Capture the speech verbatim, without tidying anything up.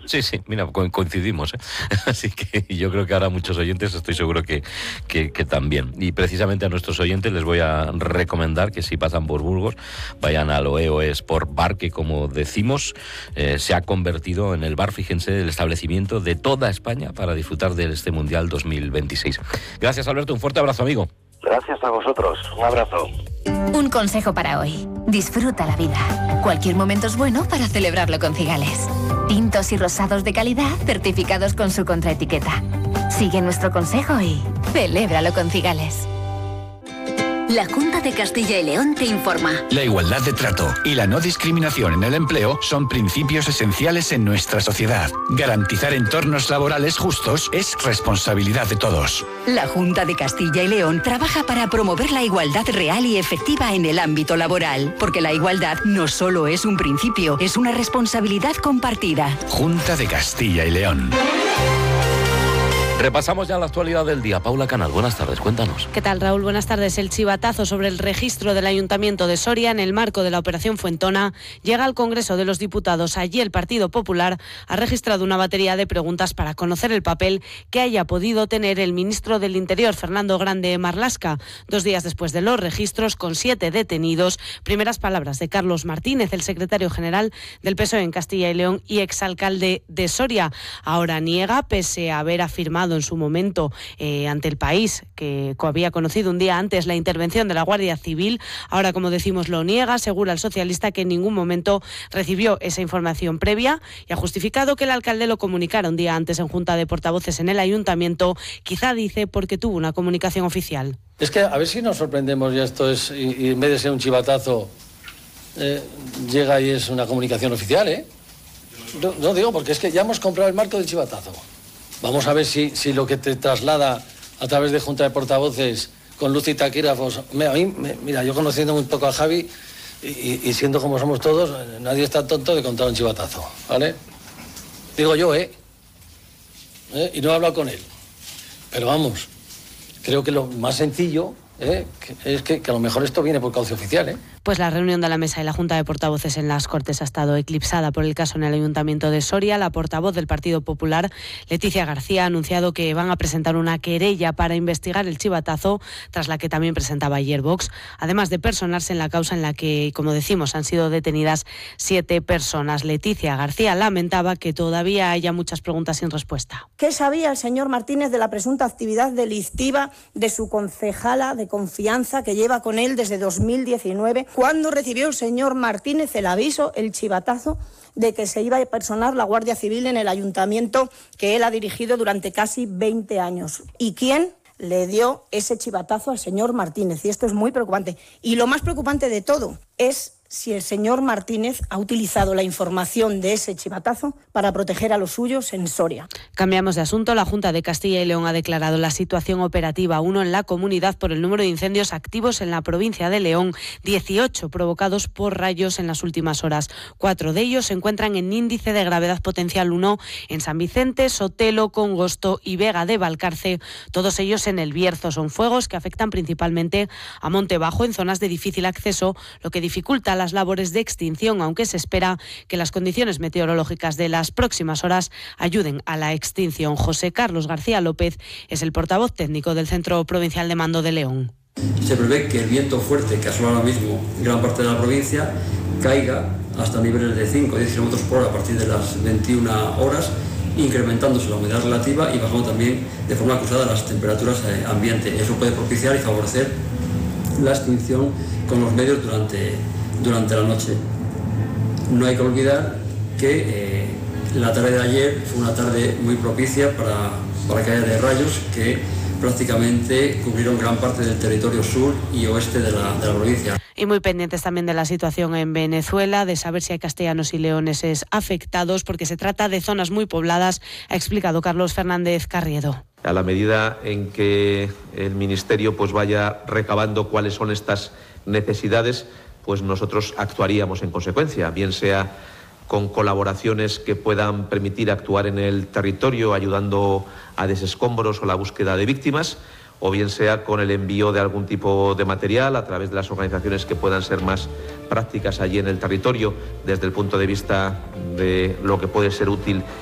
Sí, sí, mira, coincidimos, ¿eh? Así que yo creo que ahora muchos oyentes estoy seguro que, que, que también. Y precisamente a nuestros oyentes les voy a recomendar que si pasan por Burgos, vayan al O E O E Sport Bar, que como decimos, eh, se ha convertido en el bar, fíjense, el establecimiento de toda España para disfrutar de este Mundial dos mil veintiséis. Gracias, Alberto, un fuerte abrazo, amigo. Gracias a vosotros, un abrazo. Un consejo para hoy: disfruta la vida. Cualquier momento es bueno para celebrarlo con Cigales. Tintos y rosados de calidad certificados con su contraetiqueta. Sigue nuestro consejo y celébralo con Cigales. La Junta de Castilla y León te informa. La igualdad de trato y la no discriminación en el empleo son principios esenciales en nuestra sociedad. Garantizar entornos laborales justos es responsabilidad de todos. La Junta de Castilla y León trabaja para promover la igualdad real y efectiva en el ámbito laboral, porque la igualdad no solo es un principio, es una responsabilidad compartida. Junta de Castilla y León. Repasamos ya la actualidad del día. Paula Canal, buenas tardes, cuéntanos. ¿Qué tal, Raúl? Buenas tardes. El chivatazo sobre el registro del Ayuntamiento de Soria en el marco de la Operación Fuentona llega al Congreso de los Diputados. Allí el Partido Popular ha registrado una batería de preguntas para conocer el papel que haya podido tener el ministro del Interior, Fernando Grande Marlaska. Dos días después de los registros, con siete detenidos, primeras palabras de Carlos Martínez, el secretario general del P S O E en Castilla y León y exalcalde de Soria. Ahora niega, pese a haber afirmado en su momento eh, ante el país que había conocido un día antes la intervención de la Guardia Civil. Ahora, como decimos, lo niega, asegura el socialista que en ningún momento recibió esa información previa y ha justificado que el alcalde lo comunicara un día antes en Junta de Portavoces en el Ayuntamiento, quizá, dice, porque tuvo una comunicación oficial. Es que a ver si nos sorprendemos, ya esto es, y, y en vez de ser un chivatazo, eh, llega y es una comunicación oficial, ¿eh? No, no digo, porque es que ya hemos comprado el marco del chivatazo. Vamos a ver si, si lo que te traslada a través de Junta de Portavoces con luz y taquígrafos. A mí, me, mira, yo conociendo muy poco a Javi y, y siendo como somos todos, nadie está tonto de contar un chivatazo, ¿vale? Digo yo, ¿eh? ¿Eh? Y no he hablado con él. Pero vamos, creo que lo más sencillo ¿eh? que, es que, que a lo mejor esto viene por cauce oficial, ¿eh? Pues la reunión de la mesa y la Junta de Portavoces en las Cortes ha estado eclipsada por el caso en el Ayuntamiento de Soria. La portavoz del Partido Popular, Leticia García, ha anunciado que van a presentar una querella para investigar el chivatazo, tras la que también presentaba ayer Vox, además de personarse en la causa en la que, como decimos, han sido detenidas siete personas. Leticia García lamentaba que todavía haya muchas preguntas sin respuesta. ¿Qué sabía el señor Martínez de la presunta actividad delictiva de su concejala de confianza que lleva con él desde dos mil diecinueve? ¿Cuándo recibió el señor Martínez el aviso, el chivatazo, de que se iba a personar la Guardia Civil en el ayuntamiento que él ha dirigido durante casi veinte años? ¿Y quién le dio ese chivatazo al señor Martínez? Y esto es muy preocupante. Y lo más preocupante de todo es si el señor Martínez ha utilizado la información de ese chivatazo para proteger a los suyos en Soria. Cambiamos de asunto. La Junta de Castilla y León ha declarado la situación operativa uno en la comunidad por el número de incendios activos en la provincia de León, dieciocho provocados por rayos en las últimas horas. Cuatro de ellos se encuentran en índice de gravedad potencial uno en San Vicente, Sotelo, Congosto y Vega de Valcarce, todos ellos en el Bierzo. Son fuegos que afectan principalmente a Monte Bajo, en zonas de difícil acceso, lo que dificulta las labores de extinción, aunque se espera que las condiciones meteorológicas de las próximas horas ayuden a la extinción. José Carlos García López es el portavoz técnico del Centro Provincial de Mando de León. Se prevé que el viento fuerte que asola ahora mismo gran parte de la provincia caiga hasta niveles de cinco a diez kilómetros por hora a partir de las veintiuna horas, incrementándose la humedad relativa y bajando también de forma cruzada las temperaturas ambiente. Eso puede propiciar y favorecer la extinción con los medios durante durante la noche. No hay que olvidar que eh, la tarde de ayer fue una tarde muy propicia para, para caída de rayos que prácticamente cubrieron gran parte del territorio sur y oeste de la, de la provincia. Y muy pendientes también de la situación en Venezuela, de saber si hay castellanos y leoneses afectados, porque se trata de zonas muy pobladas, ha explicado Carlos Fernández Carriedo. A la medida en que el Ministerio pues vaya recabando cuáles son estas necesidades, pues nosotros actuaríamos en consecuencia, bien sea con colaboraciones que puedan permitir actuar en el territorio ayudando a desescombros o la búsqueda de víctimas, o bien sea con el envío de algún tipo de material a través de las organizaciones que puedan ser más prácticas allí en el territorio desde el punto de vista de lo que puede ser útil